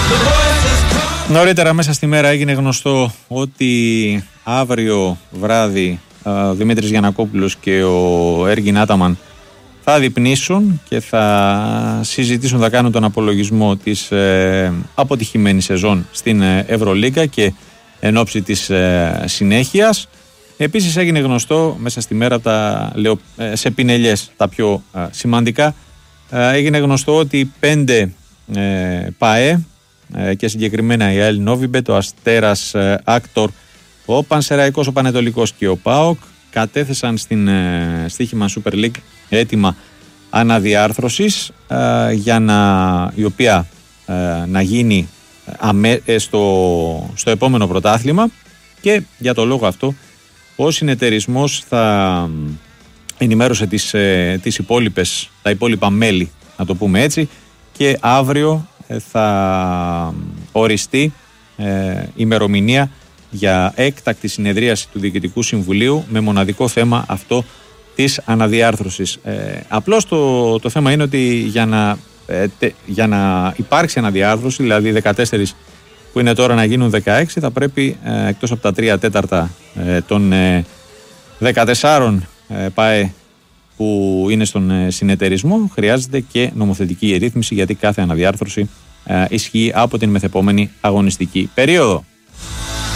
Νωρίτερα μέσα στη μέρα έγινε γνωστό ότι αύριο βράδυ ο Δημήτρης Γιαννακόπουλος και ο Έργιν Άταμαν θα διπνήσουν και θα συζητήσουν, θα κάνουν τον απολογισμό της αποτυχημένης σεζόν στην Ευρωλίγκα και εν ώψη της συνέχειας. Επίσης έγινε γνωστό μέσα στη μέρα, σε πινελιές τα πιο σημαντικά, έγινε γνωστό ότι 5 ΠΑΕ και συγκεκριμένα η ΑΕΛ Νόβιμπετ, ο Αστέρας Άκτορ, ο Πανσεραϊκός, ο Πανετολικός και ο ΠΑΟΚ κατέθεσαν στην στοίχημα Super League έτοιμα αναδιάρθρωσης η οποία να γίνει στο επόμενο πρωτάθλημα, και για το λόγο αυτό ο συνεταιρισμός θα ενημέρωσε τα υπόλοιπα μέλη, να το πούμε έτσι, και αύριο θα οριστεί ημερομηνία για έκτακτη συνεδρίαση του Διοικητικού Συμβουλίου με μοναδικό θέμα αυτό της αναδιάρθρωσης. Απλώς το θέμα είναι ότι για να υπάρξει αναδιάρθρωση, δηλαδή 14 που είναι τώρα να γίνουν 16, θα πρέπει εκτός από τα 3/4 των 14 ΠΑΕ που είναι στον συνεταιρισμό, χρειάζεται και νομοθετική ρύθμιση, γιατί κάθε αναδιάρθρωση ισχύει από την μεθεπόμενη αγωνιστική περίοδο.